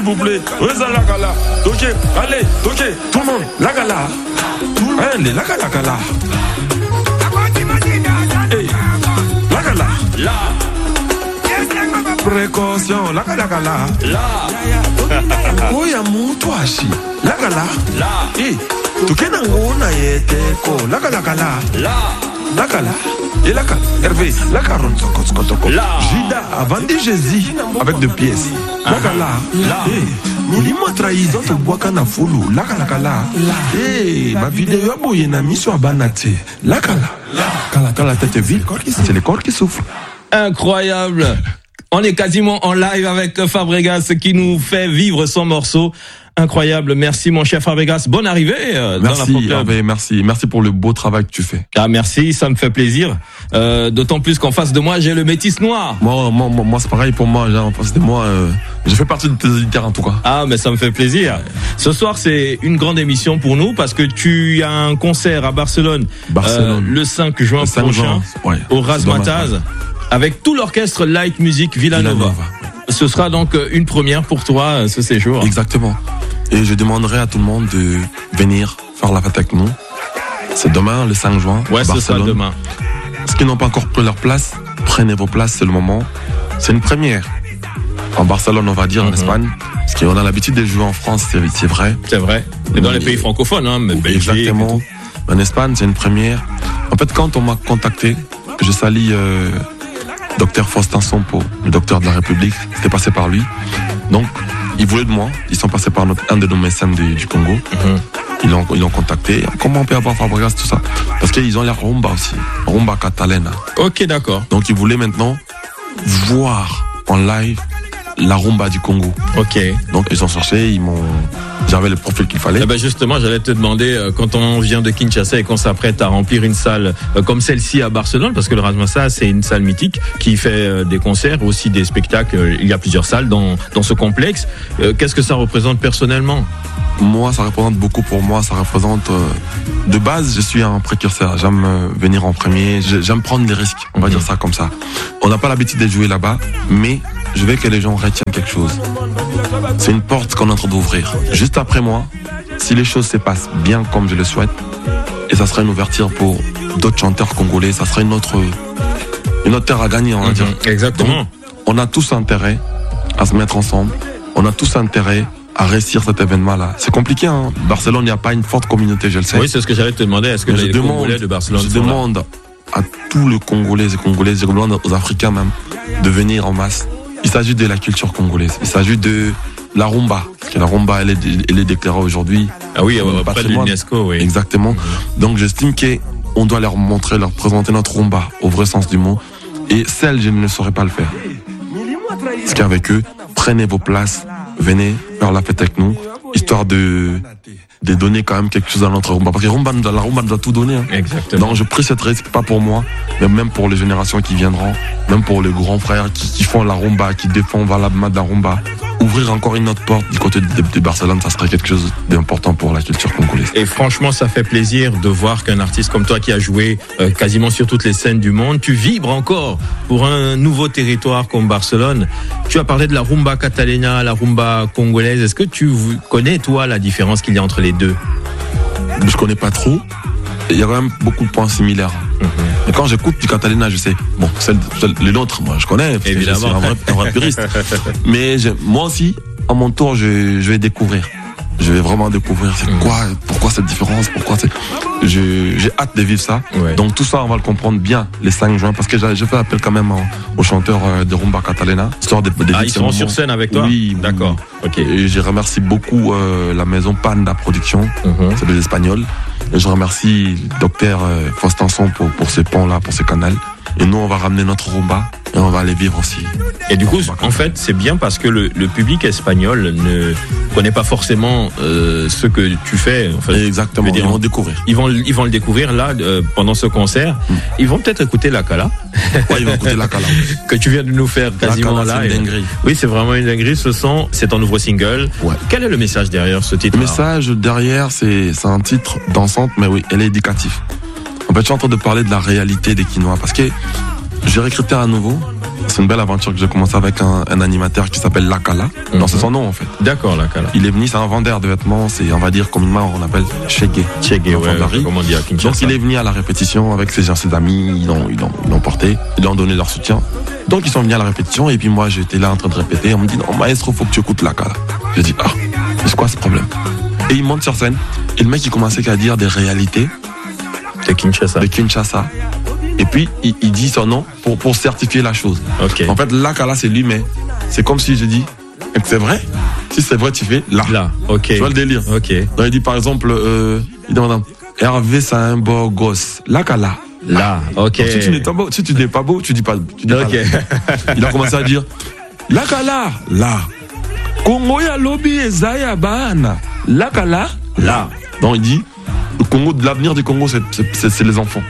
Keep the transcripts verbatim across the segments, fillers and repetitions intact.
s'il vous plaît. Reza la gala. Ok, allez, ok, tout le monde, la gala. Allez, la gala, gala. Hey, la gala. La. Précaution, la gala, gala. La. Oya mutuashi, la gala. La. Hey, tu kena ngona yete ko, la gala, gala. La. La gala. Et la gala. Hervé, la caronne, la. Jida a vendu Jésus avec deux pièces. La gala. La. Dis-moi trahison, tu bois qu'un affolou. La gala, gala. Eh, ma vidéo a bouillé na mission à Banate. La gala. Quand la tête est vide, c'est le corps qui souffre. Incroyable. On est quasiment en live avec Fabregas qui nous fait vivre son morceau. Incroyable, merci mon cher Fabregas. Bonne arrivée euh, dans merci, la Pop Club. Hervé, merci, merci pour le beau travail que tu fais. Ah merci, ça me fait plaisir. Euh, d'autant plus qu'en face de moi j'ai le métis noir. Moi, moi, moi, moi c'est pareil pour moi. Genre, en face de moi, euh, je fais partie de tes auditeurs en tout cas. Ah mais ça me fait plaisir. Ce soir c'est une grande émission pour nous parce que tu as un concert à Barcelone, Barcelone. Euh, le cinq juin le cinq prochain juin, ouais, au Razzmatazz avec tout l'orchestre Light Music Villanova. Villanova. Ce sera donc une première pour toi ce séjour. Exactement. Et je demanderai à tout le monde de venir faire la fête avec nous. C'est demain, le cinq juin. Ouais, c'est ça, demain. Ceux qui n'ont pas encore pris leur place, prenez vos places, c'est le moment. C'est une première. En Barcelone, on va dire, mm-hmm. en Espagne. Parce qu'on a l'habitude de jouer en France, c'est, c'est vrai. C'est vrai. Et dans mais, les pays francophones, hein, mais Belgique. Exactement. En Espagne, c'est une première. En fait, quand on m'a contacté, je salue euh, docteur Faustin Sompo, le docteur de la République. C'était passé par lui. Donc, ils voulaient de moi. Ils sont passés par notre, un de nos médecins du, du Congo. Mm-hmm. Ils l'ont, ils l'ont contacté. Comment on peut avoir Fabregas, tout ça? Parce qu'ils ont la rumba aussi. Rumba catalana. Ok, d'accord. Donc, ils voulaient maintenant voir en live la rumba du Congo. Ok. Donc, ils ont cherché, ils m'ont... J'avais le profil qu'il fallait. Eh ben justement, j'allais te demander, euh, quand on vient de Kinshasa et qu'on s'apprête à remplir une salle euh, comme celle-ci à Barcelone, parce que le Razzmatazz, c'est une salle mythique qui fait euh, des concerts, aussi des spectacles. Euh, il y a plusieurs salles dans, dans ce complexe. Euh, qu'est-ce que ça représente personnellement? Moi, ça représente beaucoup pour moi. Ça représente... Euh, de base, je suis un précurseur. J'aime euh, venir en premier. J'aime prendre les risques. On va mm-hmm. dire ça comme ça. On n'a pas l'habitude de jouer là-bas, mais je veux que les gens retiennent quelque chose. C'est une porte qu'on est en train d'ouvrir. Juste après moi, si les choses se passent bien comme je le souhaite, et ça sera une ouverture pour d'autres chanteurs congolais, ça sera une autre, une autre terre à gagner, on va mm-hmm. dire. Exactement. Donc, on a tous intérêt à se mettre ensemble. On a tous intérêt à réussir cet événement-là. C'est compliqué, hein. Barcelone, il n'y a pas une forte communauté, je le sais. Oui, c'est ce que j'allais te demander. Est-ce que les demande, Congolais de Barcelone Je demande là à tous les Congolais et Congolaises, je demande aux Africains même, de venir en masse. Il s'agit de la culture congolaise. Il s'agit de la rumba. Parce que la rumba, elle est, elle est déclarée aujourd'hui. Ah oui, auprès de l'UNESCO, oui. Exactement. Mmh. Donc, j'estime qu'on doit leur montrer, leur présenter notre rumba au vrai sens du mot. Et celle, je ne saurais pas le faire. Parce qu'avec eux, prenez vos places, venez faire la fête avec nous, histoire de, de donner quand même quelque chose à notre rumba. Parce que rumba, la rumba nous a tout donné. Hein. Exactement. Donc, je prie cette risque, pas pour moi, mais même pour les générations qui viendront, même pour les grands frères qui, qui font la rumba, qui défendent valablement la rumba. Ouvrir encore une autre porte du côté de, de Barcelone, ça serait quelque chose d'important pour la culture congolaise. Et franchement, ça fait plaisir de voir qu'un artiste comme toi qui a joué euh, quasiment sur toutes les scènes du monde, tu vibres encore pour un nouveau territoire comme Barcelone. Tu as parlé de la rumba catalana, la rumba congolaise. Est-ce que tu connais, toi, la différence qu'il y a entre les deux? Je connais pas trop. Il y a quand même beaucoup de points similaires. Mm-hmm. Mais quand j'écoute du catalana, je sais. Bon, celle, celle, les nôtres, moi, je connais. Parce Évidemment. Que je suis un vrai, un vrai puriste. Mais je, moi aussi, à mon tour, je, je vais découvrir. Je vais vraiment découvrir c'est quoi, pourquoi cette différence, pourquoi c'est... Je, j'ai hâte de vivre ça. Ouais. Donc tout ça, on va le comprendre bien les cinq juin, parce que j'ai, j'ai fait appel quand même aux chanteurs de rumba catalana. Histoire de, de ah, ils sont sur scène avec toi? Oui. D'accord. Oui. Okay. Et je remercie beaucoup euh, la maison Panda Production, mm-hmm. c'est des Espagnols. Et je remercie le docteur euh, Faustin Sompo pour, pour ce pont-là, pour ce canal. Et nous, on va ramener notre rumba et on va aller vivre aussi. Et du coup, en fait, c'est bien parce que le, le public espagnol ne connaît pas forcément euh, ce que tu fais. En fait, exactement, dire, ils vont découvrir. Ils vont, ils vont le découvrir là, euh, pendant ce concert. Mm. Ils vont peut-être écouter la Cala. Ouais, ils vont écouter la Cala. Que tu viens de nous faire quasiment la Cala, là. C'est une dinguerie. Oui, c'est vraiment une dinguerie. Ce son, c'est ton nouveau single. Ouais. Quel est le message derrière ce titre? Le message derrière, c'est, c'est un titre dansante, mais oui, elle est éducative. En fait, je suis en train de parler de la réalité des Quinois parce que j'ai recruté à nouveau C'est une belle aventure que j'ai commencé avec un, un animateur qui s'appelle Lakala. Mm-hmm. Non, c'est son nom en fait. D'accord, Lakala. Il est venu, c'est un vendeur de vêtements, c'est on va dire communément on appelle Chegué. Chegué, ouais, comme on dit à Kinshasa. Donc il est venu à la répétition avec ses, ses amis, ils l'ont, ils l'ont, ils l'ont porté, ils lui ont donné leur soutien. Donc ils sont venus à la répétition et puis moi j'étais là en train de répéter. On me dit non maestro, faut que tu écoutes Lakala. J'ai dit ah, c'est quoi ce problème? Et il monte sur scène et le mec il commençait qu'à dire des réalités de Kinshasa. De Kinshasa. Et puis, il, il dit son nom pour, pour certifier la chose. Okay. En fait, Lakala, c'est lui, mais c'est comme si je dis, c'est vrai. Si c'est vrai, tu fais là. Là, ok. Tu vois le délire. Ok. Donc, il dit, par exemple, euh, il demande, Hervé, c'est un beau gosse. Lakala. Là, ok. Donc, si tu n'es pas beau, si tu n'es pas beau, tu dis pas, tu dis okay. pas là. Il a commencé à dire, Lakala, là. Congo ya lobby ezaya bana. Lakala, là. Donc, il dit, le Congo, l'avenir du Congo, c'est, c'est, c'est les enfants.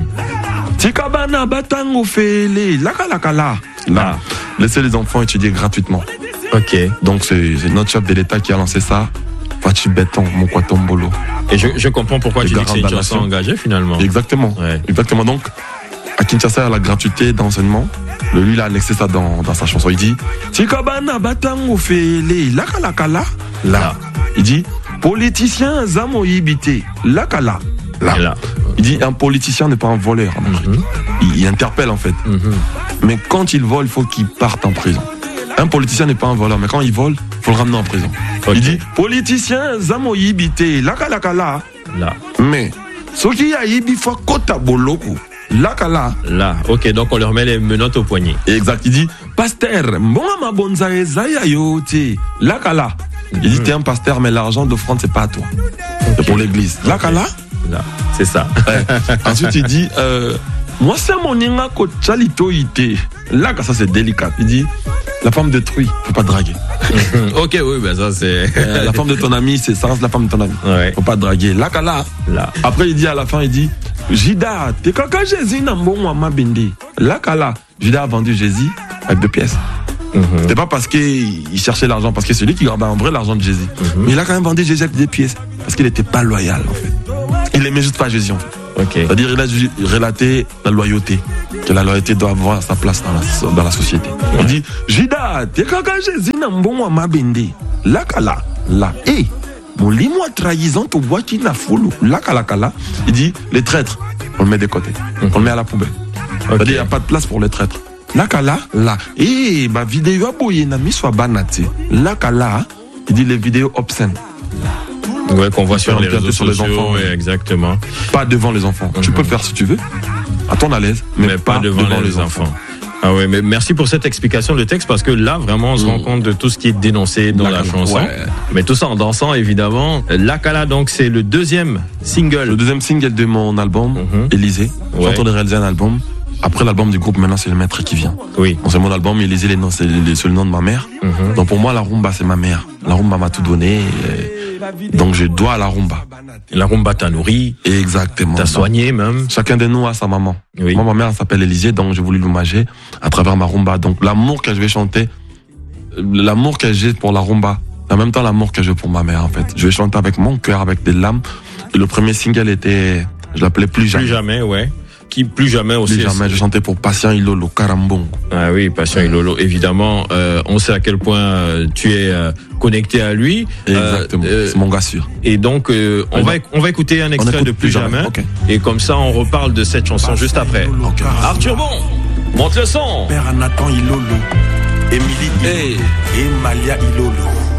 Tikabana batango fele, lakalakala. Là, laissez les enfants étudier gratuitement. Ok. Donc c'est, c'est notre chef de l'État qui a lancé ça. Fachi Béton, Mokwatombolo. Et je, je comprends pourquoi tu dis que c'est une chanson engagée finalement. Exactement. Ouais. Exactement. Donc, à Kinshasa, il y a la gratuité d'enseignement. Le lui, il a annexé ça dans, dans sa chanson. Il dit Tikabana batango fele, lakalakala. Là. Il dit politicien zamoyibité, lakala. Là. Là. Il dit un politicien n'est pas un voleur en Afrique. Mm-hmm. il, il interpelle en fait. Mm-hmm. Mais quand il vole, il faut qu'il parte en prison. Un politicien n'est pas un voleur, mais quand il vole, il faut le ramener en prison. Okay. Il dit politicien zamoyibité, lakalakala. Là. Mais ce qui a yibi fa kota boloko. Lakala. Là, ok, donc on leur met les menottes au poignet. Exact. Il dit pasteur, mbonga bonza ezaya yote. Lakala. Il dit t'es un pasteur, mais l'argent d'offrande c'est pas à toi. Okay. C'est pour l'église. Lakala. Là, c'est ça. Ouais. Ensuite, il dit euh, moi, c'est mon inga ko chalito ite. Là, ça c'est délicat. Il dit la femme détruit, faut pas draguer. Ok, oui, ben ça c'est. Euh, la femme de ton ami, c'est ça, c'est la femme de ton ami. Ouais. Faut pas draguer. Là, là. Là. Après, il dit à la fin, il dit Jida, t'es kaka Jésus n'a bon wa ma bindi. Là, là. Jida a vendu Jésus avec deux pièces. Mm-hmm. C'est pas parce qu'il cherchait l'argent, parce que c'est lui qui gardait en vrai l'argent de Jésus. Mm-hmm. Mais il a quand même vendu Jésus avec des pièces. Parce qu'il était pas loyal, en fait. Il aimait juste pas Jésus, en fait. Okay. C'est-à-dire, il a relaté la loyauté. Que la loyauté doit avoir sa place dans la, dans la société. Ouais. Il dit, Jida, t'es kaka Jésus n'a bon wa ma bindi. Là, là, là. Et, mon lit, moi, trahison, tu vois qui n'a foulou. Là, là, là. Il dit, les traîtres, on le met de côté. Mm-hmm. On le met à la poubelle. Okay. C'est-à-dire, il n'y a pas de place pour les traîtres. Là, là, là. Et ma vidéo a boyé n'a mis soit banate. Là, là, il dit les vidéos obscènes. Ouais, qu'on voit sur les réseaux sur sociaux, les enfants. Ouais, exactement. Pas devant les enfants. Mm-hmm. Tu peux le faire si tu veux, à ton à l'aise, mais, mais pas, pas devant, devant les, les enfants. enfants. Ah ouais, mais merci pour cette explication de texte parce que là, vraiment, on se mmh. rend compte de tout ce qui est dénoncé dans la, la chanson. Ouais. Mais tout ça en dansant, évidemment. Lakala, donc, c'est le deuxième single. Le deuxième single de mon album, mmh. Élysée. Je suis en train de réaliser un album. Après l'album du groupe, maintenant, c'est le maître qui vient. Oui. Donc, c'est mon album, Élysée, les noms, c'est le nom de ma mère. Mmh. Donc, pour moi, la rumba, c'est ma mère. La rumba m'a tout donné. Et... donc, je dois à la rumba. La rumba t'a nourri. Exactement. T'as soigné, même. Chacun de nous a sa maman. Oui. Moi, ma mère, elle s'appelle Élysée, donc j'ai voulu l'hommager à travers ma rumba. Donc, l'amour que je vais chanter, l'amour que j'ai pour la rumba, en même temps, l'amour que j'ai pour ma mère, en fait. Je vais chanter avec mon cœur, avec des larmes. Et le premier single était, je l'appelais Plus jamais. Plus jamais, ouais. Qui plus jamais aussi. Plus jamais, je chantais pour Patient Ilolo, Karambongo. Ah oui, Patient Ilolo, évidemment, euh, on sait à quel point euh, tu es euh, connecté à lui. Exactement, euh, c'est mon gars sûr. Et donc, euh, on, va, on va écouter un extrait de Plus, plus jamais. jamais. Okay. Et comme ça, on reparle de cette chanson juste après. Okay. Arthur Bon, monte le son. Père Nathan Ilolo, Émilie hey. et Malia Ilolo.